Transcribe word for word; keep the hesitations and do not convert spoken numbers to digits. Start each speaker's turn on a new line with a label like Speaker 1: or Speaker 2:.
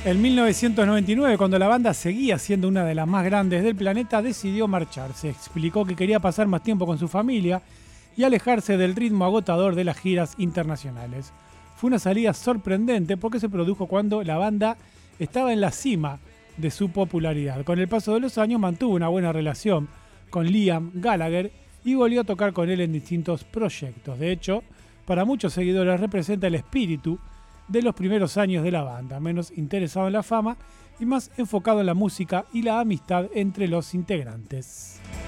Speaker 1: En mil novecientos noventa y nueve, cuando la banda seguía siendo una de las más grandes del planeta, decidió marcharse. Explicó que quería pasar más tiempo con su familia y alejarse del ritmo agotador de las giras internacionales. Fue una salida sorprendente porque se produjo cuando la banda estaba en la cima de su popularidad. Con el paso de los años mantuvo una buena relación con Liam Gallagher y volvió a tocar con él en distintos proyectos. De hecho, para muchos seguidores representa el espíritu de los primeros años de la banda, menos interesado en la fama y más enfocado en la música y la amistad entre los integrantes.